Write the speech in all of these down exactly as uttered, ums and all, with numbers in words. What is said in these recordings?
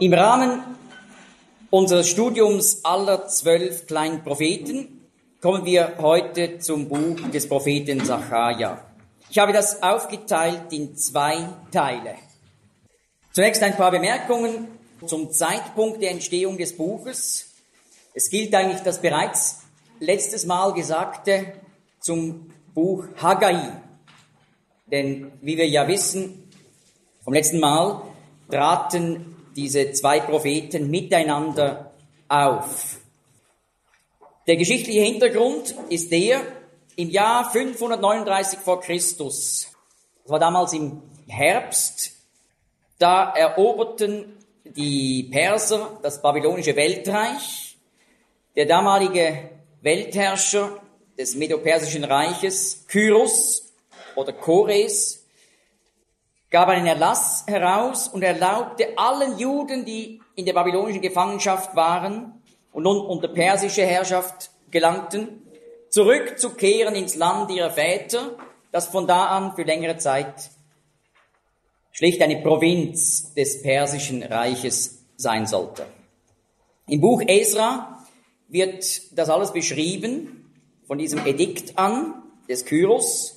Im Rahmen unseres Studiums aller zwölf kleinen Propheten kommen wir heute zum Buch des Propheten Sacharja. Ich habe das aufgeteilt in zwei Teile. Zunächst ein paar Bemerkungen zum Zeitpunkt der Entstehung des Buches. Es gilt eigentlich das bereits letztes Mal Gesagte zum Buch Haggai. Denn wie wir ja wissen, vom letzten Mal traten diese zwei Propheten miteinander auf. Der geschichtliche Hintergrund ist der, im Jahr fünfhundertneununddreißig vor Christus, das war damals im Herbst, da eroberten die Perser das babylonische Weltreich. Der damalige Weltherrscher des Medo-Persischen Reiches, Kyros oder Kores, gab einen Erlass heraus und erlaubte allen Juden, die in der babylonischen Gefangenschaft waren und nun unter persische Herrschaft gelangten, zurückzukehren ins Land ihrer Väter, das von da an für längere Zeit schlicht eine Provinz des Persischen Reiches sein sollte. Im Buch Esra wird das alles beschrieben, von diesem Edikt an, des Kyros.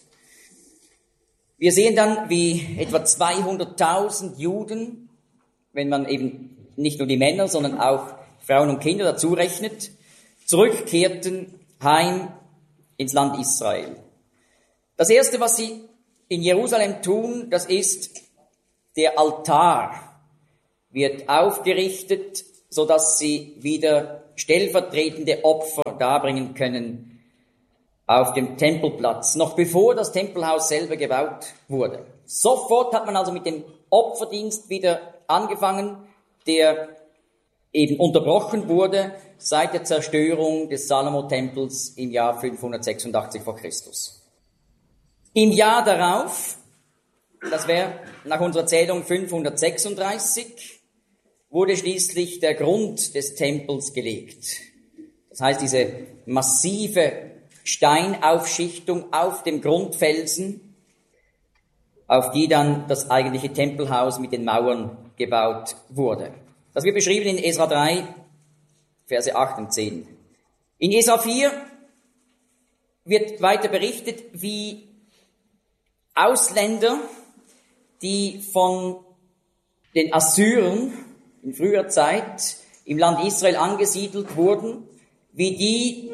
Wir sehen dann, wie etwa zweihunderttausend Juden, wenn man eben nicht nur die Männer, sondern auch Frauen und Kinder dazu rechnet, zurückkehrten heim ins Land Israel. Das Erste, was sie in Jerusalem tun, das ist, der Altar wird aufgerichtet, sodass sie wieder stellvertretende Opfer darbringen können auf dem Tempelplatz, noch bevor das Tempelhaus selber gebaut wurde. Sofort hat man also mit dem Opferdienst wieder angefangen, der eben unterbrochen wurde seit der Zerstörung des Salomo-Tempels im Jahr fünfhundertsechsundachtzig vor Christus. Im Jahr darauf, das wäre nach unserer Zählung fünfhundertsechsunddreißig, wurde schließlich der Grund des Tempels gelegt. Das heißt, diese massive Steinaufschichtung auf dem Grundfelsen, auf die dann das eigentliche Tempelhaus mit den Mauern gebaut wurde. Das wird beschrieben in Esra drei, Verse acht und zehn. In Esra vier wird weiter berichtet, wie Ausländer, die von den Assyrern in früher Zeit im Land Israel angesiedelt wurden, wie die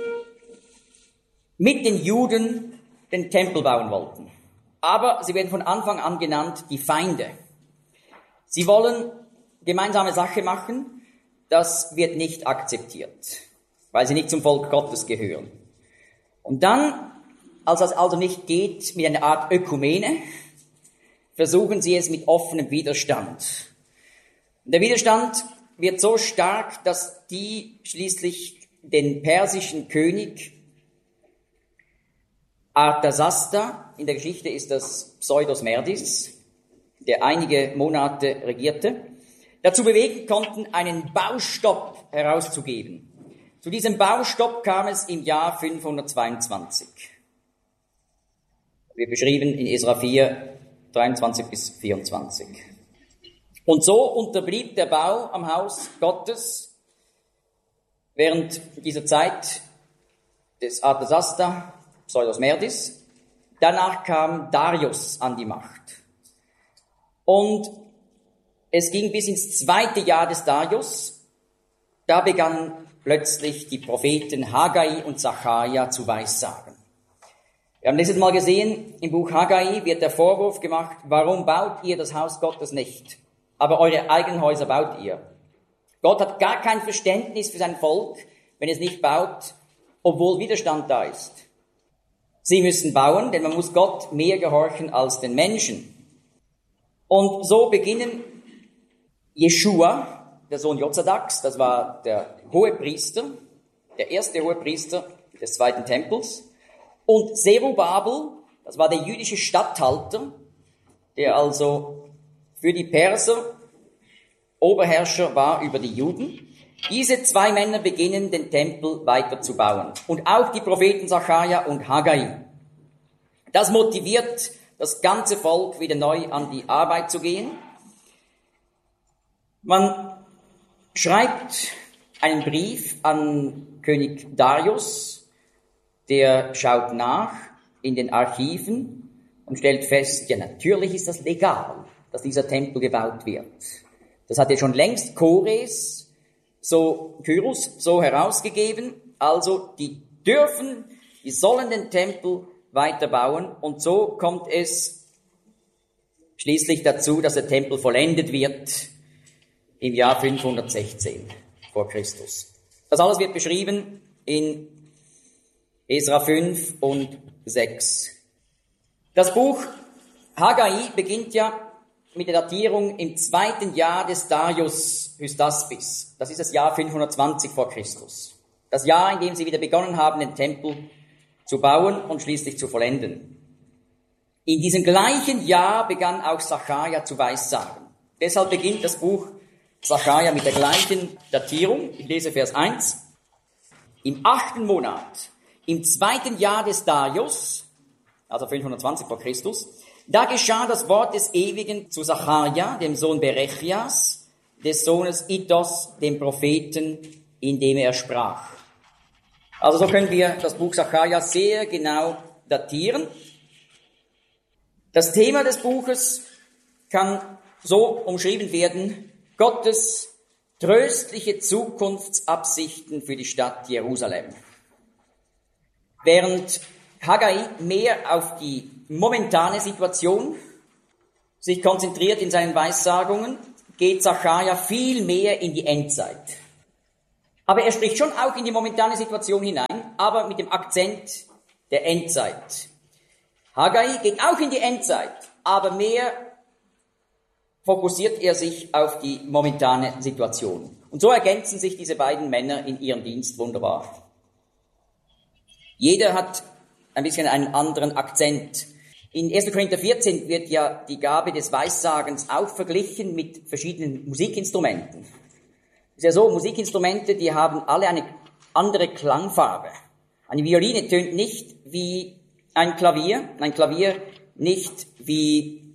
mit den Juden den Tempel bauen wollten. Aber sie werden von Anfang an genannt die Feinde. Sie wollen gemeinsame Sache machen, das wird nicht akzeptiert, weil sie nicht zum Volk Gottes gehören. Und dann, als es also nicht geht mit einer Art Ökumene, versuchen sie es mit offenem Widerstand. Und der Widerstand wird so stark, dass die schließlich den persischen König Arthasasta, in der Geschichte ist das Pseudos Merdis, der einige Monate regierte, dazu bewegen konnten, einen Baustopp herauszugeben. Zu diesem Baustopp kam es im Jahr fünfhundertzweiundzwanzig. Wir beschrieben in Esra vier, dreiundzwanzig bis vierundzwanzig. Und so unterblieb der Bau am Haus Gottes während dieser Zeit des Arthasasta, Pseudos Merdis. Danach kam Darius an die Macht. Und es ging bis ins zweite Jahr des Darius. Da begannen plötzlich die Propheten Haggai und Sacharja zu weissagen. Wir haben letztes Mal gesehen, im Buch Haggai wird der Vorwurf gemacht, warum baut ihr das Haus Gottes nicht? Aber eure eigenen Häuser baut ihr. Gott hat gar kein Verständnis für sein Volk, wenn es nicht baut, obwohl Widerstand da ist. Sie müssen bauen, denn man muss Gott mehr gehorchen als den Menschen. Und so beginnen Jeschua, der Sohn Jozadaks, das war der Hohepriester, der erste Hohepriester des zweiten Tempels, und Zerubabel, das war der jüdische Statthalter, der also für die Perser Oberherrscher war über die Juden. Diese zwei Männer beginnen, den Tempel weiter zu bauen. Und auch die Propheten Sacharja und Haggai. Das motiviert das ganze Volk, wieder neu an die Arbeit zu gehen. Man schreibt einen Brief an König Darius, der schaut nach in den Archiven und stellt fest, ja, natürlich ist das legal, dass dieser Tempel gebaut wird. Das hat ja schon längst Kores, so Kyros, so herausgegeben. Also, die dürfen, die sollen den Tempel weiterbauen. Und so kommt es schließlich dazu, dass der Tempel vollendet wird im Jahr fünfhundertsechzehn vor Christus. Das alles wird beschrieben in Esra fünf und sechs. Das Buch Haggai beginnt ja mit der Datierung im zweiten Jahr des Darius Hystaspes. Das ist das Jahr fünfhundertzwanzig vor Christus. Das Jahr, in dem sie wieder begonnen haben, den Tempel zu bauen und schließlich zu vollenden. In diesem gleichen Jahr begann auch Sacharja zu weissagen. Deshalb beginnt das Buch Sacharja mit der gleichen Datierung. Ich lese Vers eins. Im achten Monat, im zweiten Jahr des Darius, also fünfhundertzwanzig vor Christus, da geschah das Wort des Ewigen zu Sacharja, dem Sohn Berechias, des Sohnes Iddos, dem Propheten, indem er sprach. Also so können wir das Buch Sacharja sehr genau datieren. Das Thema des Buches kann so umschrieben werden: Gottes tröstliche Zukunftsabsichten für die Stadt Jerusalem. Während Haggai mehr auf die momentane Situation sich konzentriert in seinen Weissagungen, geht Sacharja viel mehr in die Endzeit. Aber er spricht schon auch in die momentane Situation hinein, aber mit dem Akzent der Endzeit. Haggai geht auch in die Endzeit, aber mehr fokussiert er sich auf die momentane Situation. Und so ergänzen sich diese beiden Männer in ihrem Dienst wunderbar. Jeder hat ein bisschen einen anderen Akzent. In erster Korinther vierzehn wird ja die Gabe des Weissagens auch verglichen mit verschiedenen Musikinstrumenten. Es ist ja so, Musikinstrumente, die haben alle eine andere Klangfarbe. Eine Violine tönt nicht wie ein Klavier, ein Klavier nicht wie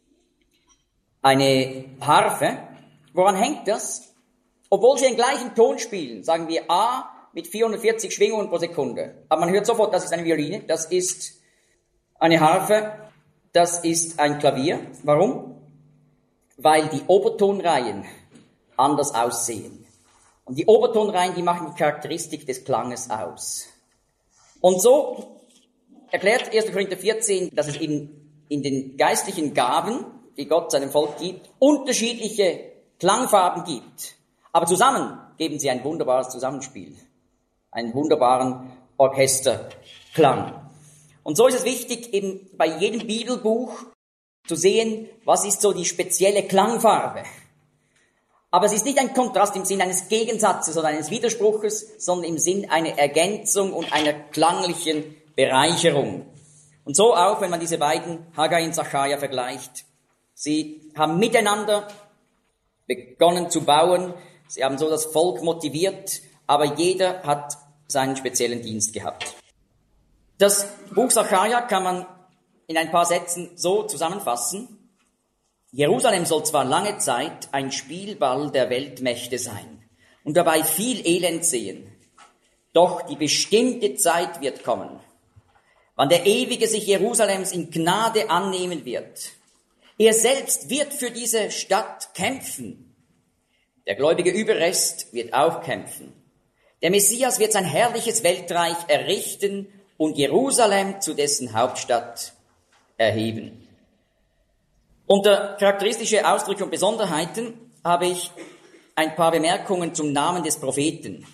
eine Harfe. Woran hängt das? Obwohl sie den gleichen Ton spielen, sagen wir A mit vierhundertvierzig Schwingungen pro Sekunde. Aber man hört sofort, das ist eine Violine, das ist eine Harfe, das ist ein Klavier. Warum? Weil die Obertonreihen anders aussehen. Und die Obertonreihen, die machen die Charakteristik des Klanges aus. Und so erklärt erster Korinther vierzehn, dass es eben in den geistlichen Gaben, die Gott seinem Volk gibt, unterschiedliche Klangfarben gibt. Aber zusammen geben sie ein wunderbares Zusammenspiel, einen wunderbaren Orchesterklang. Und so ist es wichtig, eben bei jedem Bibelbuch zu sehen, was ist so die spezielle Klangfarbe. Aber es ist nicht ein Kontrast im Sinn eines Gegensatzes oder eines Widerspruches, sondern im Sinn einer Ergänzung und einer klanglichen Bereicherung. Und so auch, wenn man diese beiden, Haggai und Sacharja, vergleicht. Sie haben miteinander begonnen zu bauen, sie haben so das Volk motiviert, aber jeder hat seinen speziellen Dienst gehabt. Das Buch Sacharja kann man in ein paar Sätzen so zusammenfassen: Jerusalem soll zwar lange Zeit ein Spielball der Weltmächte sein und dabei viel Elend sehen, doch die bestimmte Zeit wird kommen, wann der Ewige sich Jerusalems in Gnade annehmen wird. Er selbst wird für diese Stadt kämpfen. Der gläubige Überrest wird auch kämpfen. Der Messias wird sein herrliches Weltreich errichten und Jerusalem zu dessen Hauptstadt erheben. Unter charakteristische Ausdrücke und Besonderheiten habe ich ein paar Bemerkungen zum Namen des Propheten.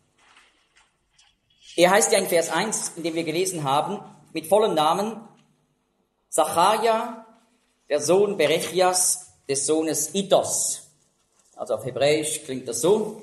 Er heißt ja in Vers eins, in dem wir gelesen haben, mit vollem Namen Sacharja, der Sohn Berechias, des Sohnes Iddos. Also auf Hebräisch klingt das so: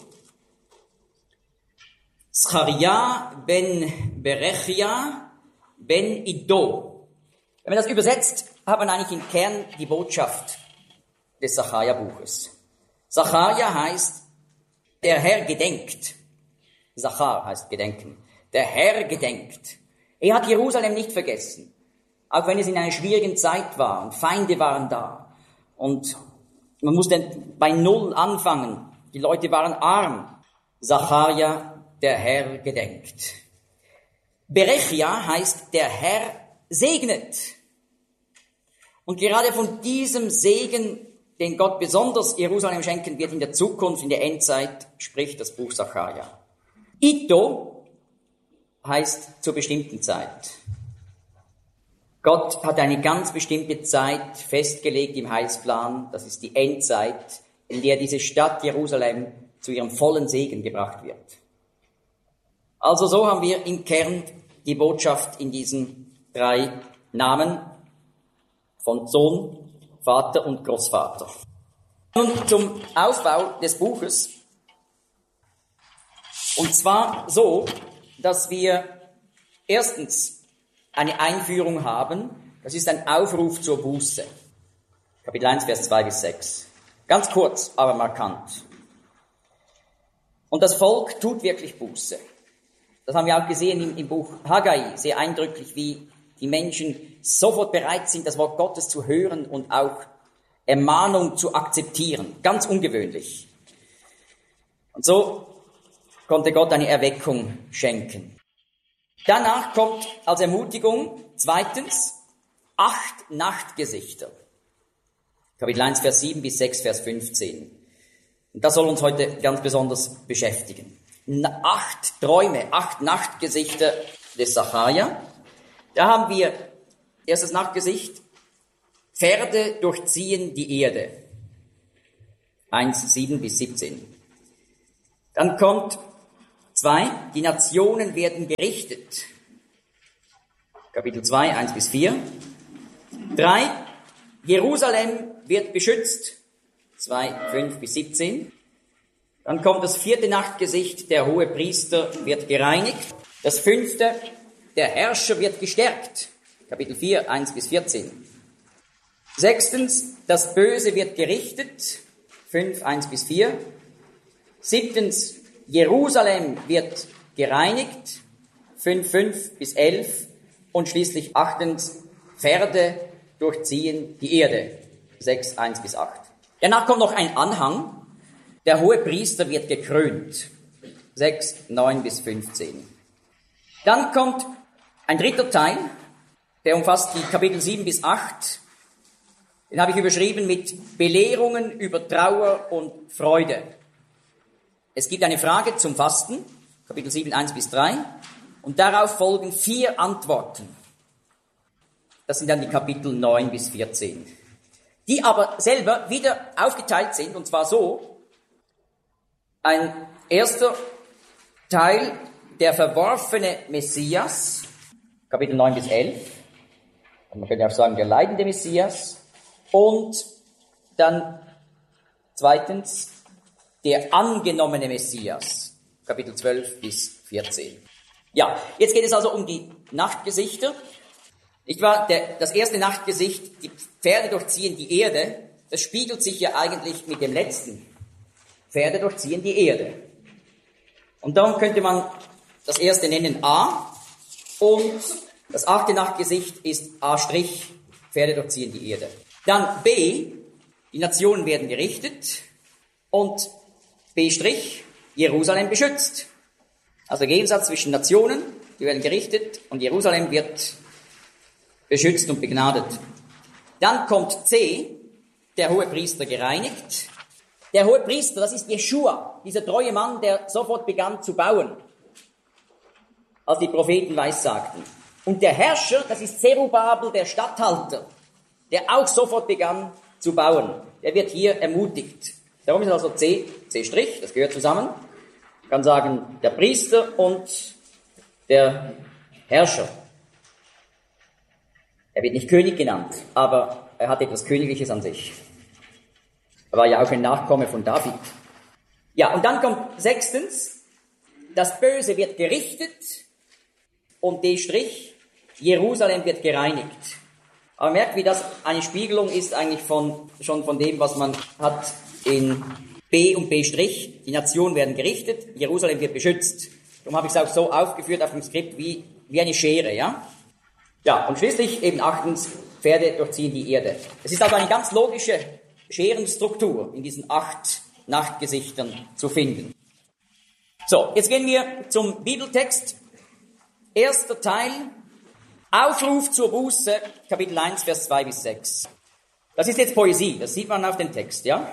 Sacharja ben Berechia ben Iddo. Wenn man das übersetzt, hat man eigentlich im Kern die Botschaft des Sacharja-Buches. Sacharja heißt, der Herr gedenkt. Sachar heißt gedenken. Der Herr gedenkt. Er hat Jerusalem nicht vergessen, auch wenn es in einer schwierigen Zeit war und Feinde waren da und man musste bei Null anfangen. Die Leute waren arm. Sacharja, der Herr gedenkt. Berechia heißt, der Herr segnet. Und gerade von diesem Segen, den Gott besonders Jerusalem schenken wird in der Zukunft, in der Endzeit, spricht das Buch Sacharja. Ito heißt zur bestimmten Zeit. Gott hat eine ganz bestimmte Zeit festgelegt im Heilsplan. Das ist die Endzeit, in der diese Stadt Jerusalem zu ihrem vollen Segen gebracht wird. Also so haben wir im Kern die Botschaft in diesen drei Namen von Sohn, Vater und Großvater. Nun zum Aufbau des Buches. Und zwar so, dass wir erstens eine Einführung haben. Das ist ein Aufruf zur Buße. Kapitel eins, Vers zwei bis sechs. Ganz kurz, aber markant. Und das Volk tut wirklich Buße. Das haben wir auch gesehen im, im Buch Haggai, sehr eindrücklich, wie die Menschen sofort bereit sind, das Wort Gottes zu hören und auch Ermahnung zu akzeptieren. Ganz ungewöhnlich. Und so konnte Gott eine Erweckung schenken. Danach kommt als Ermutigung zweitens acht Nachtgesichter. Kapitel eins, Vers sieben bis sechs, Vers fünfzehn. Und das soll uns heute ganz besonders beschäftigen. Acht Träume, acht Nachtgesichter des Sacharja. Da haben wir erstes Nachtgesicht, Pferde durchziehen die Erde. eins, sieben bis siebzehn. Dann kommt zwei, die Nationen werden gerichtet. Kapitel zwei, eins bis vier. drei, Jerusalem wird beschützt. zwei, fünf bis siebzehn. Dann kommt das vierte Nachtgesicht, der hohe Priester wird gereinigt. Das fünfte, der Herrscher wird gestärkt. Kapitel vier, eins bis vierzehn. Sechstens, das Böse wird gerichtet. fünf, eins bis vier. Siebtens, Jerusalem wird gereinigt, fünf, fünf bis elf. Und schließlich achtens, Pferde durchziehen die Erde, sechs, eins bis acht. Danach kommt noch ein Anhang, der hohe Priester wird gekrönt, sechs, neun bis fünfzehn. Dann kommt ein dritter Teil, der umfasst die Kapitel sieben bis acht. Den habe ich überschrieben mit Belehrungen über Trauer und Freude. Es gibt eine Frage zum Fasten, Kapitel sieben, eins bis drei, und darauf folgen vier Antworten. Das sind dann die Kapitel neun bis vierzehn, die aber selber wieder aufgeteilt sind, und zwar so: ein erster Teil, der verworfene Messias, Kapitel neun bis elf, und man könnte auch sagen, der leidende Messias, und dann zweitens, der angenommene Messias, Kapitel zwölf bis vierzehn. Ja, jetzt geht es also um die Nachtgesichter. Nicht wahr? Der, das erste Nachtgesicht, die Pferde durchziehen die Erde, das spiegelt sich ja eigentlich mit dem letzten. Pferde durchziehen die Erde. Und darum könnte man das erste nennen A, und das achte Nachtgesicht ist A', Pferde durchziehen die Erde. Dann B, die Nationen werden gerichtet, und B', Jerusalem beschützt. Also der Gegensatz zwischen Nationen, die werden gerichtet, und Jerusalem wird beschützt und begnadet. Dann kommt C, der hohe Priester gereinigt. Der hohe Priester, das ist Jeschua, dieser treue Mann, der sofort begann zu bauen, als die Propheten weissagten. Und der Herrscher, das ist Zerubabel, der Statthalter, der auch sofort begann zu bauen. Der wird hier ermutigt. Darum ist also C, C', das gehört zusammen. Man kann sagen, der Priester und der Herrscher. Er wird nicht König genannt, aber er hat etwas Königliches an sich. Er war ja auch ein Nachkomme von David. Ja, und dann kommt sechstens, das Böse wird gerichtet, und D', Jerusalem wird gereinigt. Aber merkt, wie das eine Spiegelung ist eigentlich von, schon von dem, was man hat in B und B'. Die Nationen werden gerichtet, Jerusalem wird beschützt. Darum habe ich es auch so aufgeführt auf dem Skript wie, wie eine Schere, ja? Ja, und schließlich eben achtens, Pferde durchziehen die Erde. Es ist also eine ganz logische Scherenstruktur in diesen acht Nachtgesichtern zu finden. So, jetzt gehen wir zum Bibeltext. Erster Teil, Aufruf zur Buße, Kapitel eins, Vers zwei bis sechs. Das ist jetzt Poesie, das sieht man auf dem Text, ja?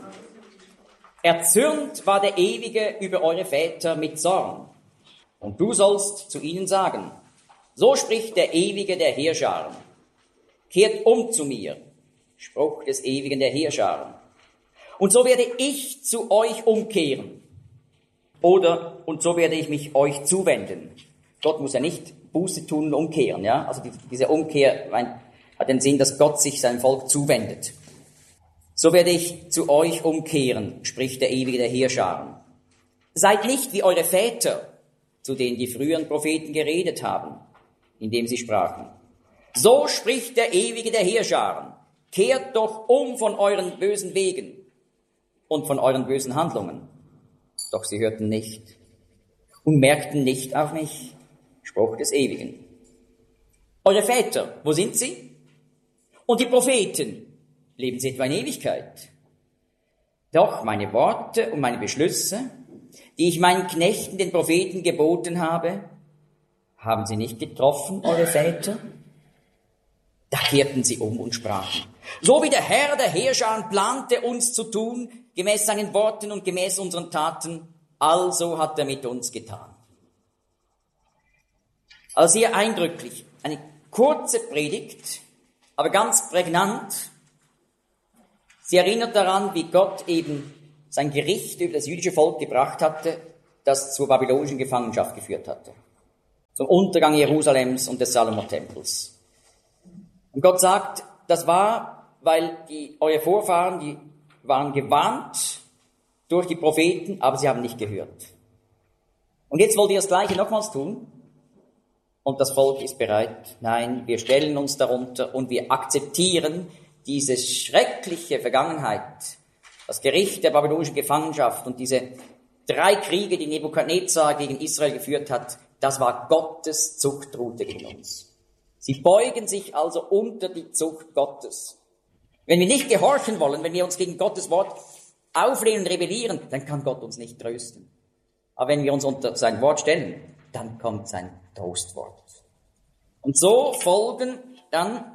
Erzürnt war der Ewige über eure Väter mit Zorn. Und du sollst zu ihnen sagen, so spricht der Ewige der Heerscharen. Kehrt um zu mir, Spruch des Ewigen der Heerscharen. Und so werde ich zu euch umkehren. Oder, und so werde ich mich euch zuwenden. Gott muss ja nicht Buße tun und umkehren, ja? Also die, diese Umkehr mein, hat den Sinn, dass Gott sich seinem Volk zuwendet. So werde ich zu euch umkehren, spricht der Ewige der Heerscharen. Seid nicht wie eure Väter, zu denen die früheren Propheten geredet haben, indem sie sprachen. So spricht der Ewige der Heerscharen. Kehrt doch um von euren bösen Wegen und von euren bösen Handlungen. Doch sie hörten nicht und merkten nicht auf mich, Spruch des Ewigen. Eure Väter, wo sind sie? Und die Propheten, leben sie etwa in Ewigkeit? Doch meine Worte und meine Beschlüsse, die ich meinen Knechten, den Propheten, geboten habe, haben sie nicht getroffen, eure Väter? Da kehrten sie um und sprachen, so wie der Herr der Heerscharen plante, uns zu tun, gemäß seinen Worten und gemäß unseren Taten, also hat er mit uns getan. Also sehr eindrücklich, eine kurze Predigt, aber ganz prägnant. Sie erinnert daran, wie Gott eben sein Gericht über das jüdische Volk gebracht hatte, das zur babylonischen Gefangenschaft geführt hatte. Zum Untergang Jerusalems und des Salomo-Tempels. Und Gott sagt, das war, weil die, eure Vorfahren, die waren gewarnt durch die Propheten, aber sie haben nicht gehört. Und jetzt wollt ihr das Gleiche nochmals tun? Und das Volk ist bereit. Nein, wir stellen uns darunter und wir akzeptieren diese schreckliche Vergangenheit, das Gericht der babylonischen Gefangenschaft und diese drei Kriege, die Nebukadnezar gegen Israel geführt hat, das war Gottes Zuchtrute gegen uns. Sie beugen sich also unter die Zucht Gottes. Wenn wir nicht gehorchen wollen, wenn wir uns gegen Gottes Wort auflehnen und rebellieren, dann kann Gott uns nicht trösten. Aber wenn wir uns unter sein Wort stellen, dann kommt sein Trostwort. Und so folgen dann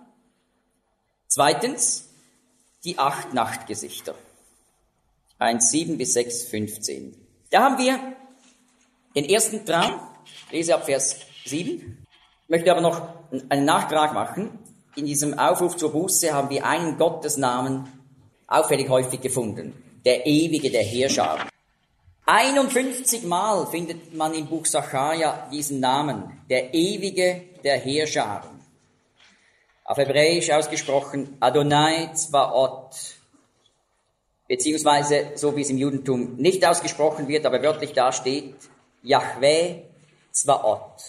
zweitens die acht Nachtgesichter. eins, sieben bis sechs, fünfzehn. Da haben wir den ersten Traum, ich lese ab Vers sieben. Ich möchte aber noch einen Nachtrag machen. In diesem Aufruf zur Buße haben wir einen Gottesnamen auffällig häufig gefunden. Der Ewige der Heerscharen. einundfünfzig Mal findet man im Buch Sacharja diesen Namen. Der Ewige der Heerscharen. Auf Hebräisch ausgesprochen Adonai Zvaot. Beziehungsweise, so wie es im Judentum nicht ausgesprochen wird, aber wörtlich da steht, Yahweh Zvaot.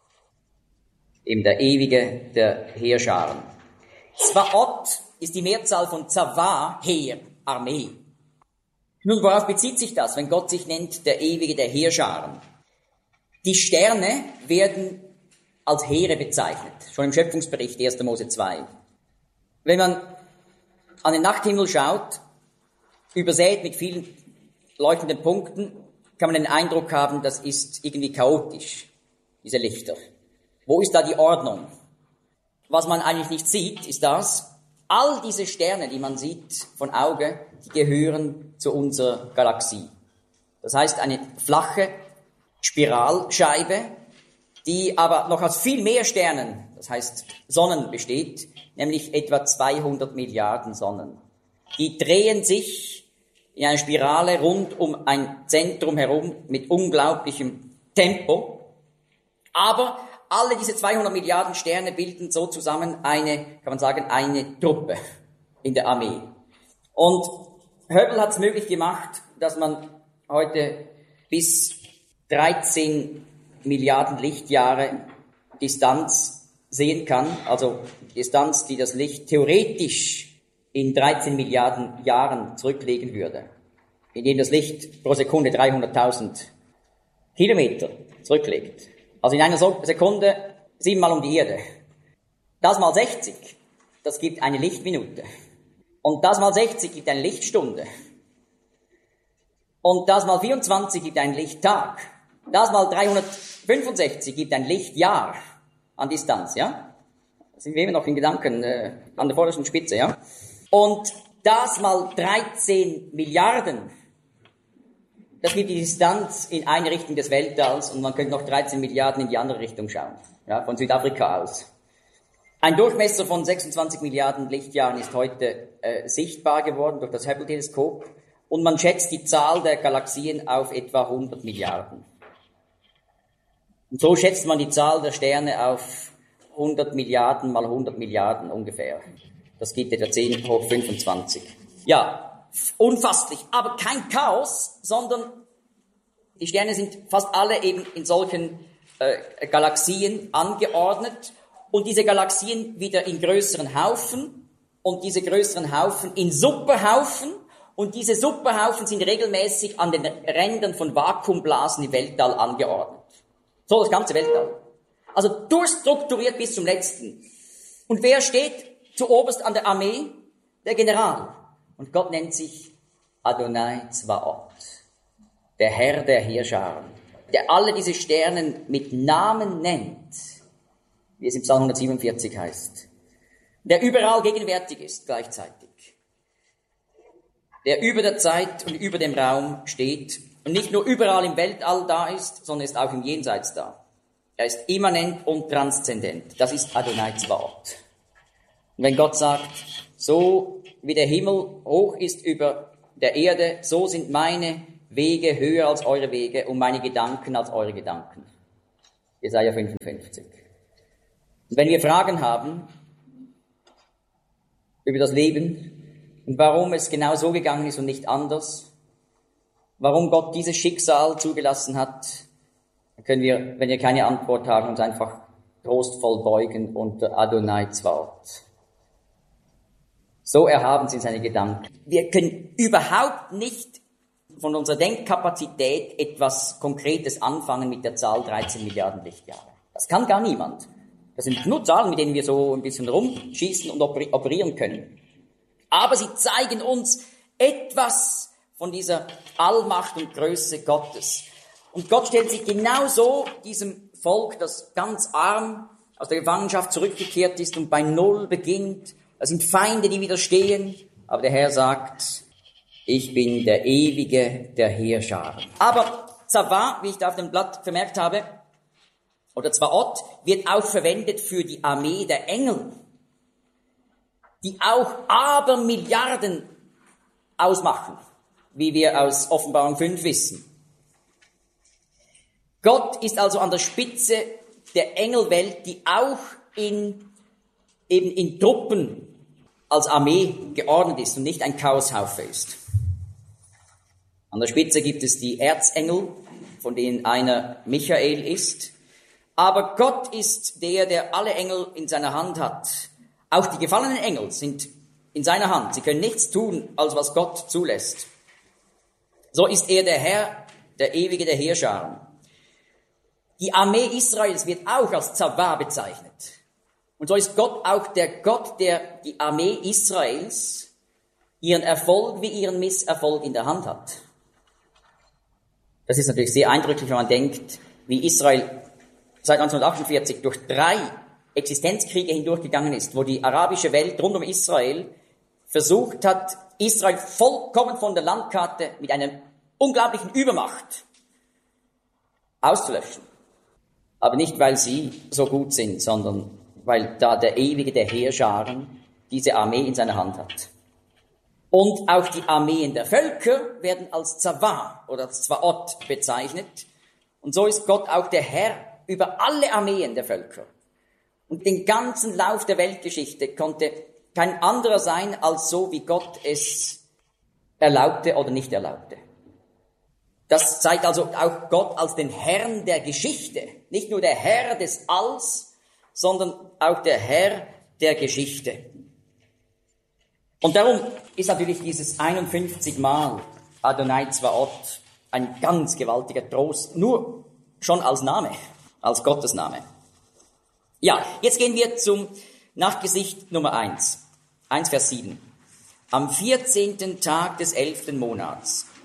Eben der Ewige der Heerscharen. Zvaot ist die Mehrzahl von Zava, Heer, Armee. Nun, worauf bezieht sich das, wenn Gott sich nennt, der Ewige der Heerscharen? Die Sterne werden als Heere bezeichnet, schon im Schöpfungsbericht erster Mose zwei. Wenn man an den Nachthimmel schaut, übersät mit vielen leuchtenden Punkten, kann man den Eindruck haben, das ist irgendwie chaotisch, diese Lichter. Wo ist da die Ordnung? Was man eigentlich nicht sieht, ist das, all diese Sterne, die man sieht von Auge, die gehören zu unserer Galaxie. Das heißt, eine flache Spiralscheibe, die aber noch aus viel mehr Sternen, das heißt Sonnen besteht, nämlich etwa zweihundert Milliarden Sonnen. Die drehen sich in einer Spirale rund um ein Zentrum herum mit unglaublichem Tempo. Aber alle diese zweihundert Milliarden Sterne bilden so zusammen eine, kann man sagen, eine Truppe in der Armee. Und Hubble hat es möglich gemacht, dass man heute bis dreizehn Milliarden Lichtjahre Distanz sehen kann, also Distanz, die das Licht theoretisch in dreizehn Milliarden Jahren zurücklegen würde, indem das Licht pro Sekunde dreihunderttausend Kilometer zurücklegt. Also in einer Sekunde siebenmal um die Erde. Das mal sechzig, das gibt eine Lichtminute. Und das mal sechzig gibt eine Lichtstunde. Und das mal vierundzwanzig gibt ein Lichttag. Das mal dreihundertfünfundsechzig gibt ein Lichtjahr an Distanz, ja? Da sind wir immer noch in Gedanken äh, an der vordersten Spitze, ja? Und das mal dreizehn Milliarden, das gibt die Distanz in eine Richtung des Weltalls und man könnte noch dreizehn Milliarden in die andere Richtung schauen, ja, von Südafrika aus. Ein Durchmesser von sechsundzwanzig Milliarden Lichtjahren ist heute äh, sichtbar geworden durch das Hubble-Teleskop und man schätzt die Zahl der Galaxien auf etwa hundert Milliarden. Und so schätzt man die Zahl der Sterne auf hundert Milliarden mal hundert Milliarden ungefähr. Das gibt etwa zehn hoch fünfundzwanzig. Ja, unfasslich, aber kein Chaos, sondern die Sterne sind fast alle eben in solchen äh, Galaxien angeordnet und diese Galaxien wieder in größeren Haufen und diese größeren Haufen in Superhaufen und diese Superhaufen sind regelmäßig an den Rändern von Vakuumblasen im Weltall angeordnet. So das ganze Weltall. Also durchstrukturiert bis zum Letzten. Und wer steht zuoberst an der Armee? Der General. Und Gott nennt sich Adonai Zvaot, der Herr der Heerscharen, der alle diese Sterne mit Namen nennt, wie es im Psalm hundertsiebenundvierzig heißt, der überall gegenwärtig ist gleichzeitig, der über der Zeit und über dem Raum steht und nicht nur überall im Weltall da ist, sondern ist auch im Jenseits da. Er ist immanent und transzendent. Das ist Adonai Zvaot. Und wenn Gott sagt, so wie der Himmel hoch ist über der Erde, so sind meine Wege höher als eure Wege und meine Gedanken als eure Gedanken. Jesaja fünfundfünfzig. Und wenn wir Fragen haben über das Leben und warum es genau so gegangen ist und nicht anders, warum Gott dieses Schicksal zugelassen hat, dann können wir, wenn wir keine Antwort haben, uns einfach trostvoll beugen unter Adonai Zvaot. So erhaben sind seine Gedanken. Wir können überhaupt nicht von unserer Denkkapazität etwas Konkretes anfangen mit der Zahl dreizehn Milliarden Lichtjahre. Das kann gar niemand. Das sind nur Zahlen, mit denen wir so ein bisschen rumschießen und operieren können. Aber sie zeigen uns etwas von dieser Allmacht und Größe Gottes. Und Gott stellt sich genauso diesem Volk, das ganz arm aus der Gefangenschaft zurückgekehrt ist und bei Null beginnt. Das sind Feinde, die widerstehen. Aber der Herr sagt, ich bin der Ewige der Heerscharen. Aber Zava, wie ich da auf dem Blatt vermerkt habe, oder Zvaot, wird auch verwendet für die Armee der Engel, die auch Abermilliarden ausmachen, wie wir aus Offenbarung fünf wissen. Gott ist also an der Spitze der Engelwelt, die auch in, eben in Truppen als Armee geordnet ist und nicht ein Chaoshaufe ist. An der Spitze gibt es die Erzengel, von denen einer Michael ist. Aber Gott ist der, der alle Engel in seiner Hand hat. Auch die gefallenen Engel sind in seiner Hand. Sie können nichts tun, als was Gott zulässt. So ist er der Herr, der Ewige der Heerscharen. Die Armee Israels wird auch als Zava bezeichnet. Und so ist Gott auch der Gott, der die Armee Israels, ihren Erfolg wie ihren Misserfolg in der Hand hat. Das ist natürlich sehr eindrücklich, wenn man denkt, wie Israel seit neunzehnhundertachtundvierzig durch drei Existenzkriege hindurchgegangen ist, wo die arabische Welt rund um Israel versucht hat, Israel vollkommen von der Landkarte mit einer unglaublichen Übermacht auszulöschen. Aber nicht, weil sie so gut sind, sondern weil da der Ewige der Heerscharen diese Armee in seiner Hand hat. Und auch die Armeen der Völker werden als Zava oder Zvaot bezeichnet. Und so ist Gott auch der Herr über alle Armeen der Völker. Und den ganzen Lauf der Weltgeschichte konnte kein anderer sein, als so wie Gott es erlaubte oder nicht erlaubte. Das zeigt also auch Gott als den Herrn der Geschichte. Nicht nur der Herr des Alls, sondern auch der Herr der Geschichte. Und darum ist natürlich dieses einundfünfzig Mal Adonai Zvaot ein ganz gewaltiger Trost, nur schon als Name, als Gottesname. Ja, jetzt gehen wir zum Nachtgesicht Nummer eins, eins Vers sieben. Am vierzehnten Tag des elften Monats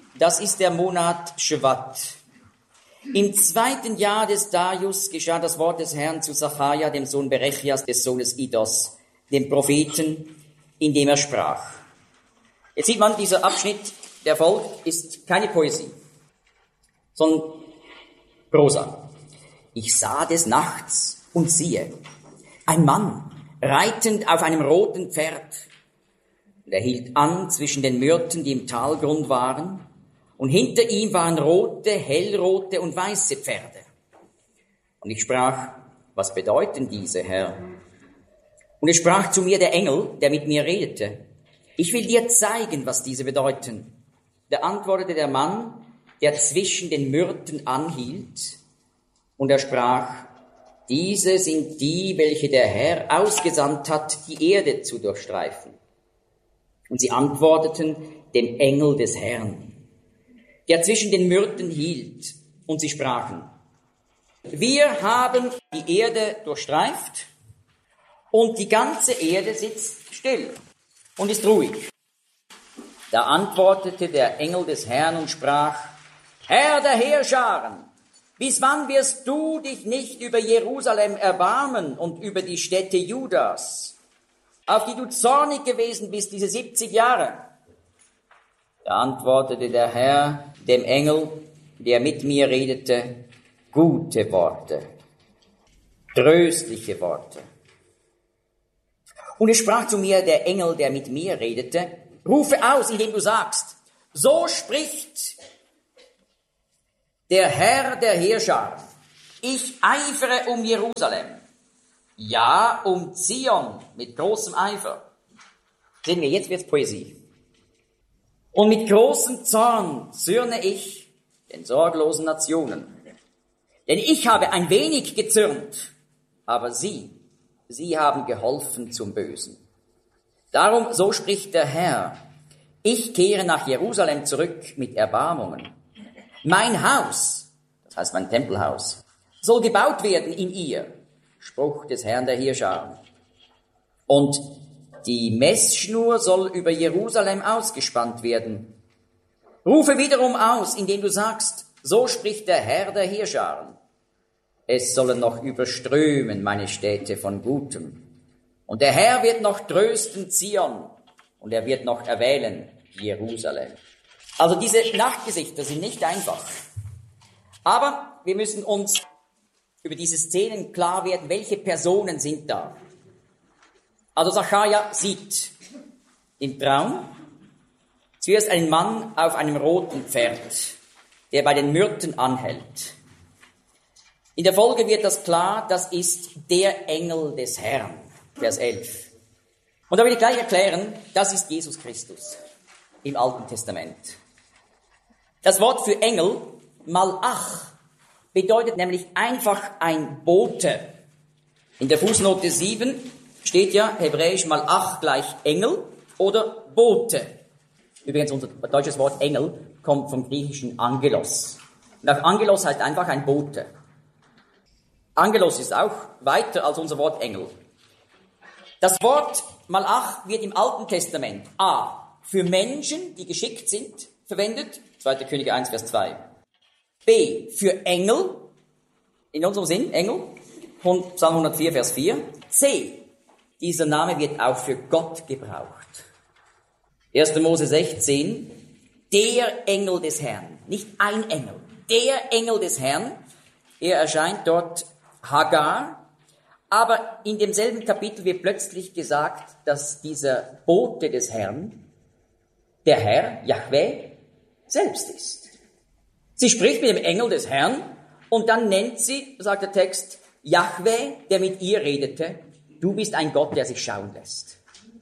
das ist der Monat Schwat. Im zweiten Jahr des Darius geschah das Wort des Herrn zu Sacharja, dem Sohn Berechias, des Sohnes Iddos, dem Propheten, indem er sprach. Jetzt sieht man, dieser Abschnitt, der folgt, ist keine Poesie, sondern Prosa. Ich sah des Nachts und siehe, ein Mann reitend auf einem roten Pferd. Und er hielt an zwischen den Myrten, die im Talgrund waren, und hinter ihm waren rote, hellrote und weiße Pferde. Und ich sprach, was bedeuten diese, Herr? Und es sprach zu mir der Engel, der mit mir redete, ich will dir zeigen, was diese bedeuten. Da antwortete der Mann, der zwischen den Myrten anhielt, und er sprach, diese sind die, welche der Herr ausgesandt hat, die Erde zu durchstreifen. Und sie antworteten dem Engel des Herrn, der zwischen den Myrten hielt, und sie sprachen, wir haben die Erde durchstreift und die ganze Erde sitzt still und ist ruhig. Da antwortete der Engel des Herrn und sprach, Herr der Heerscharen, bis wann wirst du dich nicht über Jerusalem erbarmen und über die Städte Judas, auf die du zornig gewesen bist diese siebzig Jahre? Da antwortete der Herr dem Engel, der mit mir redete, gute Worte, tröstliche Worte. Und es sprach zu mir der Engel, der mit mir redete, rufe aus, indem du sagst, so spricht der Herr der Heerscharen, ich eifere um Jerusalem, ja, um Zion mit großem Eifer. Sehen wir, jetzt wird's Poesie. Und mit großem Zorn zürne ich den sorglosen Nationen. Denn ich habe ein wenig gezürnt, aber sie, sie haben geholfen zum Bösen. Darum, so spricht der Herr, ich kehre nach Jerusalem zurück mit Erbarmungen. Mein Haus, das heißt mein Tempelhaus, soll gebaut werden in ihr, Spruch des Herrn der Heerscharen. Und die Messschnur soll über Jerusalem ausgespannt werden. Rufe wiederum aus, indem du sagst, so spricht der Herr der Heerscharen. Es sollen noch überströmen meine Städte von Gutem. Und der Herr wird noch trösten Zion und er wird noch erwählen Jerusalem. Also diese Nachtgesichter sind nicht einfach. Aber wir müssen uns über diese Szenen klar werden, welche Personen sind da. Also Sacharja sieht im Traum zuerst einen Mann auf einem roten Pferd, der bei den Myrten anhält. In der Folge wird das klar, das ist der Engel des Herrn, Vers elf. Und da will ich gleich erklären, das ist Jesus Christus im Alten Testament. Das Wort für Engel, Malach, bedeutet nämlich einfach ein Bote. In der Fußnote sieben steht ja hebräisch Malach gleich Engel oder Bote. Übrigens, unser deutsches Wort Engel kommt vom griechischen Angelos. Und auch Angelos heißt einfach ein Bote. Angelos ist auch weiter als unser Wort Engel. Das Wort Malach wird im Alten Testament a. für Menschen, die geschickt sind, verwendet, zweiter Könige eins, Vers zwei. B. für Engel, in unserem Sinn, Engel, Psalm hundertvier, Vers vier. C. dieser Name wird auch für Gott gebraucht. erster Mose sechzehn, der Engel des Herrn, nicht ein Engel, der Engel des Herrn, er erscheint dort Hagar, aber in demselben Kapitel wird plötzlich gesagt, dass dieser Bote des Herrn, der Herr, Jahwe, selbst ist. Sie spricht mit dem Engel des Herrn und dann nennt sie, sagt der Text, Jahwe, der mit ihr redete, du bist ein Gott, der sich schauen lässt.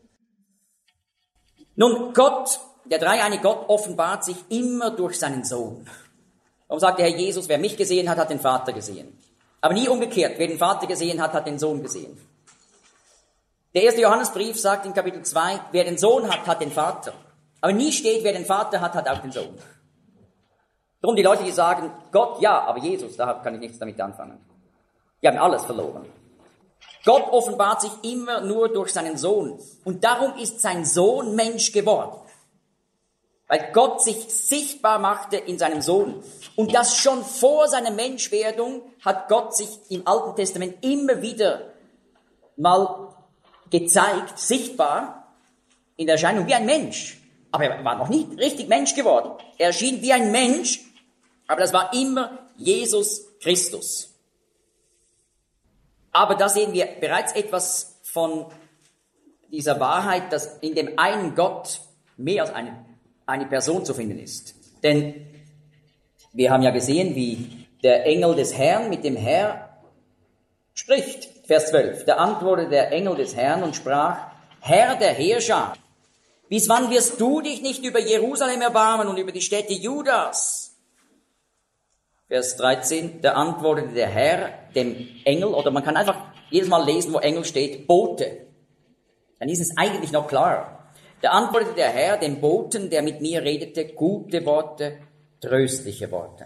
Nun, Gott, der dreieinige Gott, offenbart sich immer durch seinen Sohn. Darum sagt der Herr Jesus, wer mich gesehen hat, hat den Vater gesehen. Aber nie umgekehrt, wer den Vater gesehen hat, hat den Sohn gesehen. Der erste Johannesbrief sagt in Kapitel zwei, wer den Sohn hat, hat den Vater. Aber nie steht, wer den Vater hat, hat auch den Sohn. Darum die Leute, die sagen, Gott, ja, aber Jesus, da kann ich nichts damit anfangen. Die haben alles verloren. Gott offenbart sich immer nur durch seinen Sohn. Und darum ist sein Sohn Mensch geworden. Weil Gott sich sichtbar machte in seinem Sohn. Und das schon vor seiner Menschwerdung hat Gott sich im Alten Testament immer wieder mal gezeigt, sichtbar, in der Erscheinung wie ein Mensch. Aber er war noch nicht richtig Mensch geworden. Er erschien wie ein Mensch, aber das war immer Jesus Christus. Aber da sehen wir bereits etwas von dieser Wahrheit, dass in dem einen Gott mehr als eine, eine Person zu finden ist. Denn wir haben ja gesehen, wie der Engel des Herrn mit dem Herr spricht. Vers zwölf. Da antwortete der Engel des Herrn und sprach, Herr der Heerschar, bis wann wirst du dich nicht über Jerusalem erbarmen und über die Städte Judas? Vers dreizehn. Da antwortete der Herr dem Engel, oder man kann einfach jedes Mal lesen, wo Engel steht, Bote. Dann ist es eigentlich noch klarer. Da antwortete der Herr dem Boten, der mit mir redete, gute Worte, tröstliche Worte.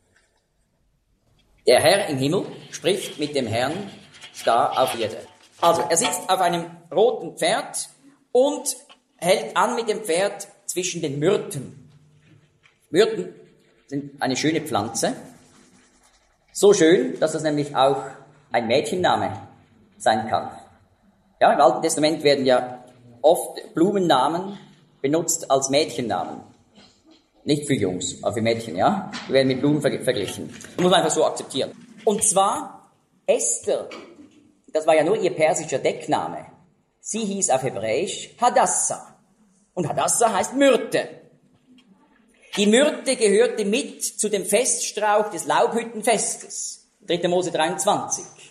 Der Herr im Himmel spricht mit dem Herrn da auf Erde. Also, er sitzt auf einem roten Pferd und hält an mit dem Pferd zwischen den Myrten. Myrten sind eine schöne Pflanze. So schön, dass das nämlich auch ein Mädchenname sein kann. Ja, im Alten Testament werden ja oft Blumennamen benutzt als Mädchennamen. Nicht für Jungs, aber für Mädchen, ja. Die werden mit Blumen ver- verglichen. Das muss man einfach so akzeptieren. Und zwar Esther, das war ja nur ihr persischer Deckname. Sie hieß auf Hebräisch Hadassah. Und Hadassah heißt Myrte. Die Myrte gehörte mit zu dem Feststrauch des Laubhüttenfestes. dritter Mose dreiundzwanzig.